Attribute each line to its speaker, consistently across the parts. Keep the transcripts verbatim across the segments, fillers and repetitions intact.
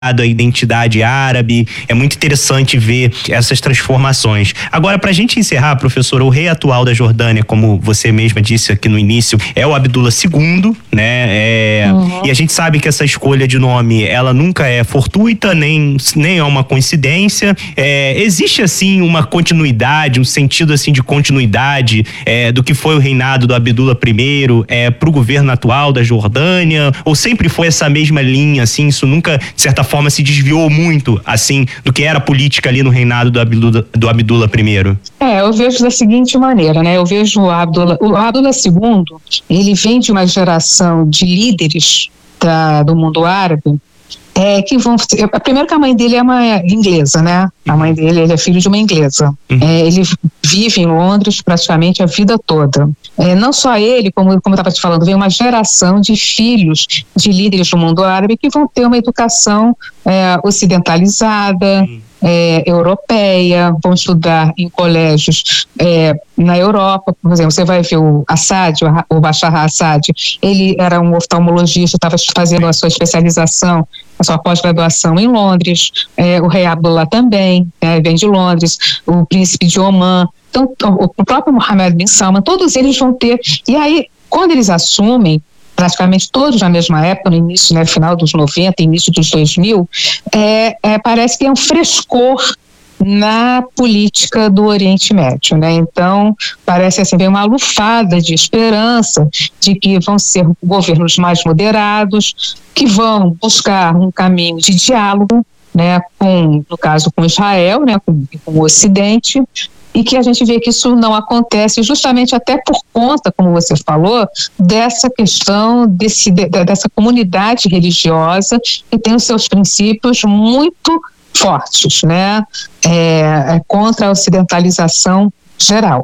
Speaker 1: a identidade árabe. É muito interessante ver essas transformações. Agora, pra gente encerrar, professor, o rei atual da Jordânia, como você mesma disse aqui no início, é o Abdullah segundo, né? É, uhum. E a gente sabe que essa escolha de nome, ela nunca é fortuita, nem, nem é uma coincidência. É, existe, assim, uma continuidade, um sentido, assim, de continuidade é, do que foi o reinado do Abdullah primeiro é, pro governo atual da Jordânia? Ou sempre foi essa mesma linha, assim, isso nunca, de certa forma, se desviou muito, assim, do que era a política ali no reinado do Abdullah, do Abdullah primeiro?
Speaker 2: É, eu vejo da seguinte maneira, né? Eu vejo o Abdullah, o Abdullah segundo, ele vem de uma geração de líderes da, do mundo árabe, é, que vão, primeiro que a mãe dele é uma inglesa, né? A mãe dele, ele é filho de uma inglesa. Uhum. É, ele vive em Londres praticamente a vida toda. É, não só ele, como, como eu estava te falando, vem uma geração de filhos de líderes do mundo árabe que vão ter uma educação é, ocidentalizada, uhum. É, europeia, vão estudar em colégios é, na Europa. Por exemplo, você vai ver o Assad, o Bashar al-Assad, ele era um oftalmologista, estava fazendo a sua especialização, a sua pós-graduação em Londres. É, o rei Abdullah também, é, vem de Londres, o príncipe de Omã. Então, o próprio Mohammed bin Salman, todos eles vão ter. E aí, quando eles assumem, praticamente todos na mesma época, no início, né, final dos noventa, início dos dois mil, é, é, parece que é um frescor na política do Oriente Médio, né? Então, parece assim, bem uma lufada de esperança de que vão ser governos mais moderados, que vão buscar um caminho de diálogo, né, com, no caso, com Israel, né, com, com o Ocidente, e que a gente vê que isso não acontece justamente até por conta, como você falou, dessa questão, desse, de, dessa comunidade religiosa que tem os seus princípios muito fortes, né? É, é contra a ocidentalização geral.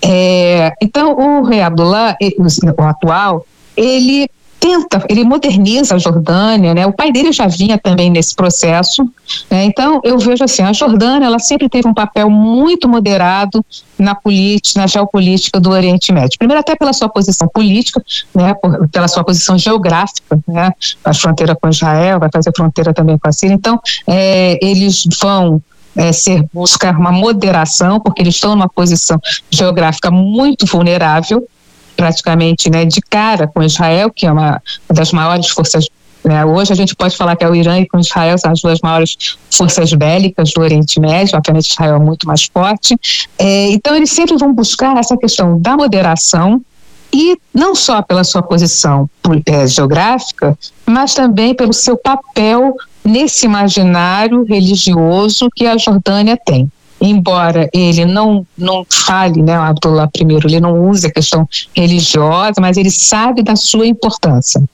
Speaker 2: É, então, o rei Abdullah, o atual, ele tenta, ele moderniza a Jordânia, né? O pai dele já vinha também nesse processo, né? Então eu vejo assim, a Jordânia, ela sempre teve um papel muito moderado na política, na geopolítica do Oriente Médio. Primeiro até pela sua posição política, né? Por, pela sua posição geográfica, né? A fronteira com Israel, vai fazer fronteira também com a Síria. Então é, eles vão É, ser, buscar uma moderação, porque eles estão numa posição geográfica muito vulnerável, praticamente, né, de cara com Israel, que é uma, uma das maiores forças, né, hoje a gente pode falar que é o Irã e com Israel são as duas maiores forças bélicas do Oriente Médio, obviamente Israel é muito mais forte, é, então eles sempre vão buscar essa questão da moderação, e não só pela sua posição é, geográfica, mas também pelo seu papel nesse imaginário religioso que a Jordânia tem. Embora ele não, não fale, né, o Abdullah primeiro, ele não use a questão religiosa, mas ele sabe da sua importância.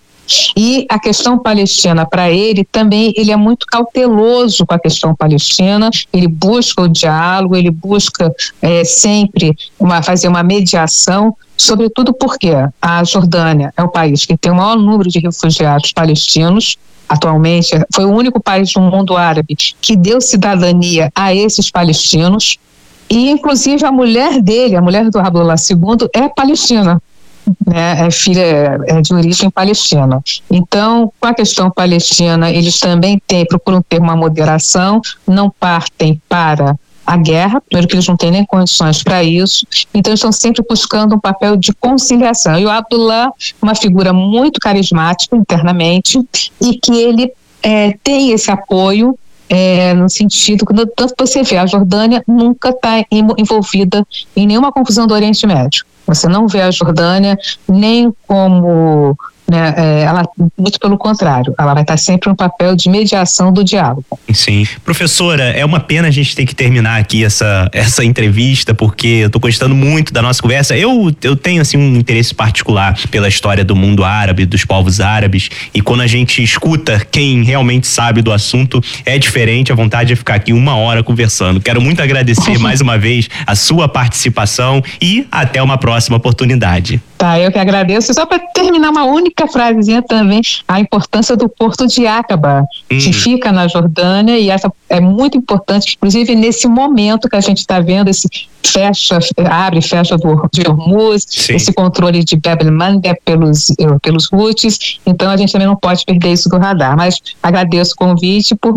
Speaker 2: E a questão palestina, para ele, também, ele é muito cauteloso com a questão palestina, ele busca o diálogo, ele busca é, sempre uma, fazer uma mediação, sobretudo porque a Jordânia é o país que tem o maior número de refugiados palestinos. Atualmente, foi o único país do mundo árabe que deu cidadania a esses palestinos, e inclusive a mulher dele, a mulher do Abdullah segundo, é palestina, né? É filha é de origem palestina. Então, com a questão palestina, eles também têm, procuram ter uma moderação, não partem para a guerra, primeiro que eles não têm nem condições para isso, então estão sempre buscando um papel de conciliação. E o Abdullah, uma figura muito carismática internamente, e que ele é, tem esse apoio, é, no sentido que, tanto você vê, a Jordânia nunca está envolvida em nenhuma confusão do Oriente Médio. Você não vê a Jordânia nem como, né, é, ela, muito pelo contrário, ela vai estar sempre no papel de mediação do diálogo.
Speaker 1: Sim. Professora, é uma pena a gente ter que terminar aqui essa, essa entrevista, porque eu tô gostando muito da nossa conversa. Eu, eu tenho, assim, um interesse particular pela história do mundo árabe, dos povos árabes, e quando a gente escuta quem realmente sabe do assunto, é diferente, a vontade de ficar aqui uma hora conversando. Quero muito agradecer mais uma vez a sua participação e até uma próxima oportunidade.
Speaker 2: Tá, eu que agradeço. Só para terminar, uma única típica frasezinha também, a importância do porto de Aqaba, hum. que fica na Jordânia, e essa é muito importante, inclusive nesse momento que a gente está vendo esse fecha, abre e fecha do, de Hormuz, Sim. esse controle de Bab el-Mandeb pelos, pelos Houthis, então a gente também não pode perder isso do radar, mas agradeço o convite por